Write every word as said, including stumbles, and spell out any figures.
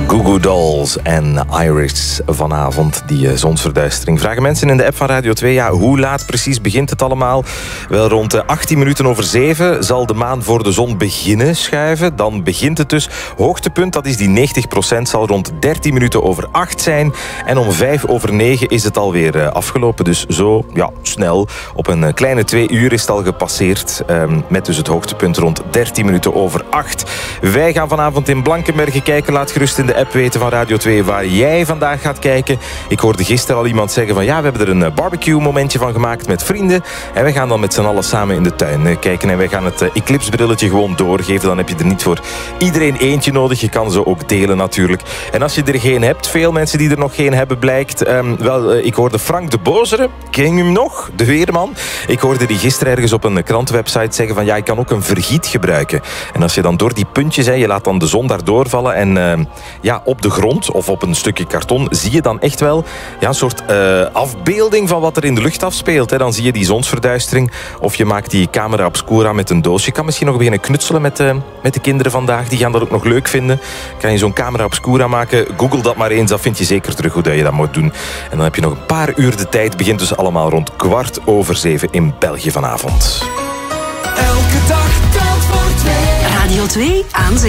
Goo Goo Dolls en Iris vanavond, die uh, zonsverduistering. Vragen mensen in de app van Radio twee, ja, hoe laat precies begint het allemaal? Wel, rond uh, achttien minuten over zeven zal de maan voor de zon beginnen schuiven. Dan begint het dus. Hoogtepunt, dat is die negentig procent, zal rond dertien minuten over acht zijn. En om vijf over negen is het alweer uh, afgelopen. Dus zo, ja, snel. Op een uh, kleine twee uur is het al gepasseerd. Um, met dus het hoogtepunt rond dertien minuten over acht. Wij gaan vanavond in Blankenberge kijken. Laat gerust in de app weten van Radio twee waar jij vandaag gaat kijken. Ik hoorde gisteren al iemand zeggen van ja, we hebben er een barbecue momentje van gemaakt met vrienden. En we gaan dan met z'n allen samen in de tuin kijken. En wij gaan het Eclipse brilletje gewoon doorgeven. Dan heb je er niet voor iedereen eentje nodig. Je kan ze ook delen natuurlijk. En als je er geen hebt, veel mensen die er nog geen hebben blijkt. Um, wel, uh, ik hoorde Frank de Bozere. Ken je hem nog? De weerman. Ik hoorde die gisteren ergens op een krantenwebsite zeggen van ja, ik kan ook een vergiet gebruiken. En als je dan door die puntjes, hè, je laat dan de zon daar doorvallen en uh, ja, op de grond of op een stukje karton zie je dan echt wel ja, een soort uh, afbeelding van wat er in de lucht afspeelt. Hè. Dan zie je die zonsverduistering of je maakt die camera obscura met een doos. Je kan misschien nog beginnen knutselen met, uh, met de kinderen vandaag. Die gaan dat ook nog leuk vinden. Kan je zo'n camera obscura maken? Google dat maar eens, dat vind je zeker terug hoe dat je dat moet doen. En dan heb je nog een paar uur de tijd. Begint dus allemaal rond kwart over zeven in België vanavond. Elke dag telt voor twee. Radio twee aan zee.